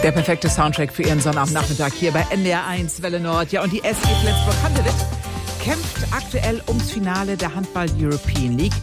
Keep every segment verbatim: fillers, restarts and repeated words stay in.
Der perfekte Soundtrack für Ihren Sonnabendnachmittag hier bei N D R eins Welle Nord. Ja, und die S G Flensburg-Handewitt kämpft aktuell ums Finale der Handball-European League.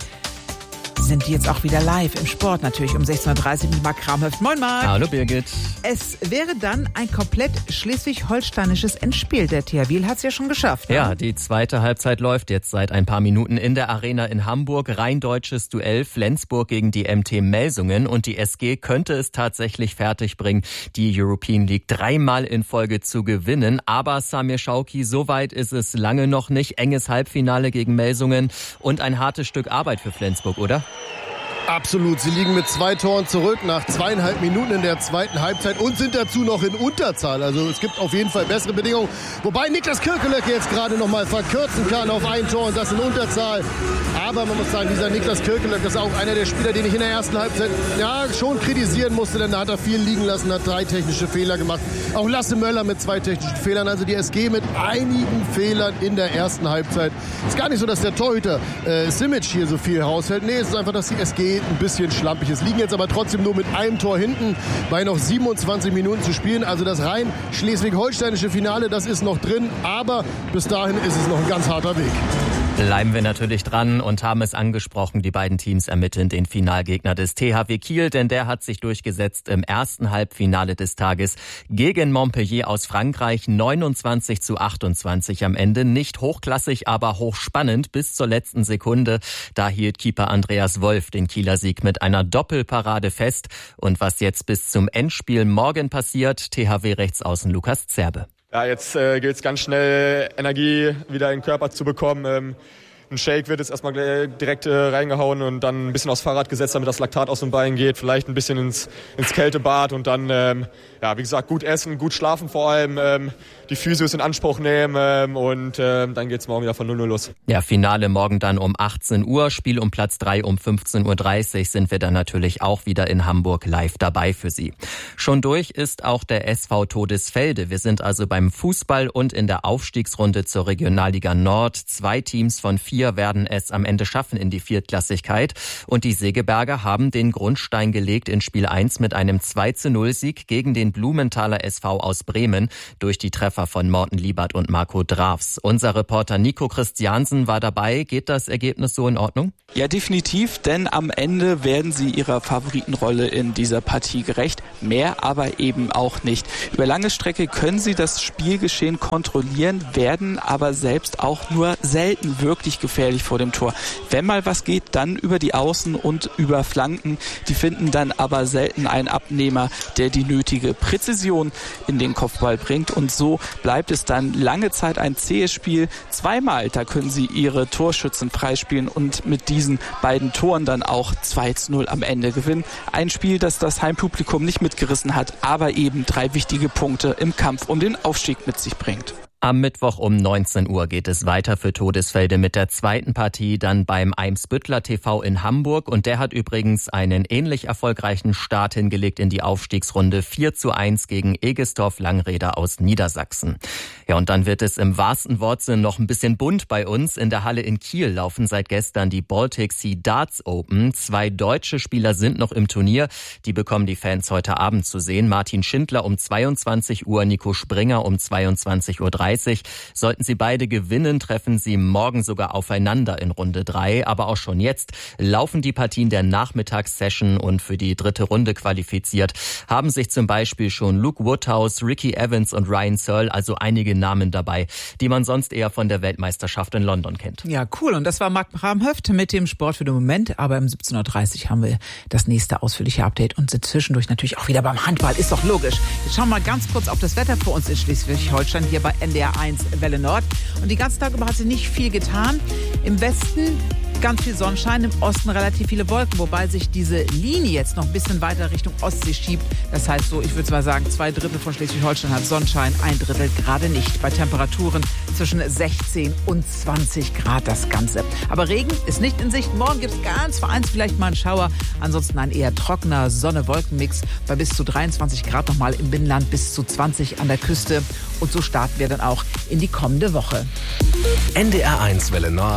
Sind die jetzt auch wieder live im Sport, natürlich um sechzehn Uhr dreißig mit Marc Kramhöft. Moin Marc. Hallo Birgit. Es wäre dann ein komplett schleswig-holsteinisches Endspiel. Der T H W hat es ja schon geschafft. Ne? Ja, die zweite Halbzeit läuft jetzt seit ein paar Minuten in der Arena in Hamburg. Rein deutsches Duell Flensburg gegen die M T Melsungen. Und die S G könnte es tatsächlich fertigbringen, die European League dreimal in Folge zu gewinnen. Aber Samir Schauki, so weit ist es lange noch nicht. Enges Halbfinale gegen Melsungen und ein hartes Stück Arbeit für Flensburg, oder? Absolut. Sie liegen mit zwei Toren zurück nach zweieinhalb Minuten in der zweiten Halbzeit und sind dazu noch in Unterzahl. Also es gibt auf jeden Fall bessere Bedingungen. Wobei Niklas Kirkelöcke jetzt gerade noch mal verkürzen kann auf ein Tor und das in Unterzahl. Aber man muss sagen, dieser Niklas Kirkelöcke ist auch einer der Spieler, den ich in der ersten Halbzeit ja schon kritisieren musste, denn da hat er viel liegen lassen, hat drei technische Fehler gemacht. Auch Lasse Möller mit zwei technischen Fehlern. Also die S G mit einigen Fehlern in der ersten Halbzeit. Es ist gar nicht so, dass der Torhüter äh, Simic hier so viel raushält. Nee, es ist einfach, dass die S G ein bisschen schlampig ist. Liegen jetzt aber trotzdem nur mit einem Tor hinten bei noch siebenundzwanzig Minuten zu spielen. Also das rein schleswig-holsteinische Finale, das ist noch drin. Aber bis dahin ist es noch ein ganz harter Weg. Bleiben wir natürlich dran und haben es angesprochen. Die beiden Teams ermitteln den Finalgegner des T H W Kiel, denn der hat sich durchgesetzt im ersten Halbfinale des Tages gegen Montpellier aus Frankreich. neunundzwanzig zu achtundzwanzig am Ende. Nicht hochklassig, aber hochspannend bis zur letzten Sekunde. Da hielt Keeper Andreas Wolf den Kieler Sieg mit einer Doppelparade fest. Und was jetzt bis zum Endspiel morgen passiert, T H W-Rechtsaußen Lukas Zerbe. Ja, jetzt äh, gilt es ganz schnell, Energie wieder in den Körper zu bekommen. Ähm, ein Shake wird jetzt erstmal direkt äh, reingehauen und dann ein bisschen aufs Fahrrad gesetzt, damit das Laktat aus dem Bein geht. Vielleicht ein bisschen ins, ins Kältebad und dann, ähm, ja, wie gesagt, gut essen, gut schlafen vor allem, ähm, die Physios in Anspruch nehmen ähm, und ähm, dann geht's morgen wieder von null null los. Ja, Finale morgen dann um achtzehn Uhr. Spiel um Platz drei um fünfzehn Uhr dreißig sind wir dann natürlich auch wieder in Hamburg live dabei für Sie. Schon durch ist auch der S V Todesfelde. Wir sind also beim Fußball und in der Aufstiegsrunde zur Regionalliga Nord. Zwei Teams von vier werden es am Ende schaffen in die Viertklassigkeit. Und die Segeberger haben den Grundstein gelegt in Spiel eins mit einem zwei zu null Sieg gegen den Blumenthaler S V aus Bremen durch die Treffer von Morten Liebert und Marco Drafs. Unser Reporter Nico Christiansen war dabei. Geht das Ergebnis so in Ordnung? Ja, definitiv, denn am Ende werden sie ihrer Favoritenrolle in dieser Partie gerecht. Mehr aber eben auch nicht. Über lange Strecke können sie das Spielgeschehen kontrollieren, werden aber selbst auch nur selten wirklich gefährlich vor dem Tor. Wenn mal was geht, dann über die Außen und über Flanken. Die finden dann aber selten einen Abnehmer, der die nötige Präzision in den Kopfball bringt. Und so bleibt es dann lange Zeit ein zähes Spiel. Zweimal, da können sie ihre Torschützen freispielen und mit diesen beiden Toren dann auch zwei zu null am Ende gewinnen. Ein Spiel, das das Heimpublikum nicht mitgerissen hat, aber eben drei wichtige Punkte im Kampf um den Aufstieg mit sich bringt. Am Mittwoch um neunzehn Uhr geht es weiter für Todesfelde mit der zweiten Partie dann beim Eimsbüttler T V in Hamburg. Und der hat übrigens einen ähnlich erfolgreichen Start hingelegt in die Aufstiegsrunde. vier zu eins gegen Egestorf Langräder aus Niedersachsen. Ja, und dann wird es im wahrsten Wortsinn noch ein bisschen bunt bei uns. In der Halle in Kiel laufen seit gestern die Baltic Sea Darts Open. Zwei deutsche Spieler sind noch im Turnier. Die bekommen die Fans heute Abend zu sehen. Martin Schindler um zweiundzwanzig Uhr, Nico Springer um zweiundzwanzig Uhr dreißig. Sollten sie beide gewinnen, treffen sie morgen sogar aufeinander in Runde drei. Aber auch schon jetzt laufen die Partien der Nachmittagssession und für die dritte Runde qualifiziert haben sich zum Beispiel schon Luke Woodhouse, Ricky Evans und Ryan Searle, also einige Namen dabei, die man sonst eher von der Weltmeisterschaft in London kennt. Ja, cool. Und das war Marc Kramhöft mit dem Sport für den Moment. Aber um siebzehn Uhr dreißig haben wir das nächste ausführliche Update und sind zwischendurch natürlich auch wieder beim Handball. Ist doch logisch. Jetzt schauen wir mal ganz kurz auf das Wetter für uns in Schleswig-Holstein hier bei N D R eins Welle Nord. Und die ganzen Tag über hat sich nicht viel getan. Im Westen ganz viel Sonnenschein, im Osten relativ viele Wolken, wobei sich diese Linie jetzt noch ein bisschen weiter Richtung Ostsee schiebt. Das heißt so, ich würde zwar sagen, zwei Drittel von Schleswig-Holstein hat Sonnenschein, ein Drittel gerade nicht. Bei Temperaturen zwischen sechzehn und zwanzig Grad das Ganze. Aber Regen ist nicht in Sicht. Morgen gibt es ganz vereinzelt vielleicht mal einen Schauer. Ansonsten ein eher trockener Sonne-Wolken-Mix bei bis zu dreiundzwanzig Grad nochmal im Binnenland, bis zu zwanzig an der Küste. Und so starten wir dann auch in die kommende Woche. N D R eins Welle Nord.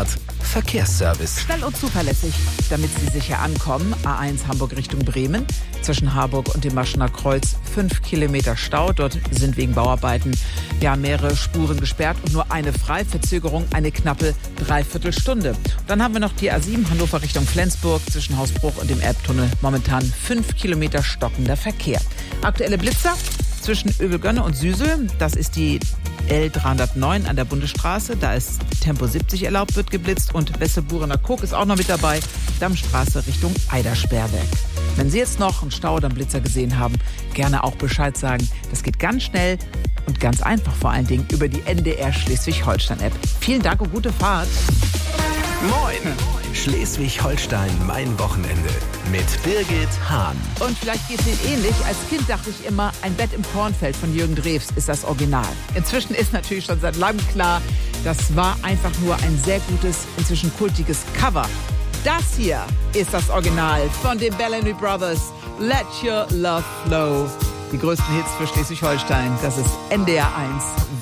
Verkehrsservice. Schnell und zuverlässig, damit Sie sicher ankommen. A eins Hamburg Richtung Bremen. Zwischen Harburg und dem Maschener Kreuz fünf Kilometer Stau. Dort sind wegen Bauarbeiten ja mehrere Spuren gesperrt und nur eine frei. Verzögerung eine knappe Dreiviertelstunde. Und dann haben wir noch die A sieben Hannover Richtung Flensburg. Zwischen Hausbruch und dem Elbtunnel momentan fünf Kilometer stockender Verkehr. Aktuelle Blitzer zwischen Övelgönne und Süsel. Das ist die L dreihundertneun an der Bundesstraße. Da ist Tempo siebzig erlaubt, wird geblitzt. Und Wesseburener Kog ist auch noch mit dabei. Dammstraße Richtung Eidersperrberg. Wenn Sie jetzt noch einen Stau oder einen Blitzer gesehen haben, gerne auch Bescheid sagen. Das geht ganz schnell und ganz einfach vor allen Dingen über die N D R Schleswig-Holstein-App. Vielen Dank und gute Fahrt. Moin! Schleswig-Holstein, mein Wochenende mit Birgit Hahn. Und vielleicht geht es Ihnen ähnlich. Als Kind dachte ich immer, ein Bett im Kornfeld von Jürgen Drews ist das Original. Inzwischen ist natürlich schon seit langem klar, das war einfach nur ein sehr gutes, inzwischen kultiges Cover. Das hier ist das Original von den Bellamy Brothers. Let Your Love Flow. Die größten Hits für Schleswig-Holstein. Das ist N D R eins.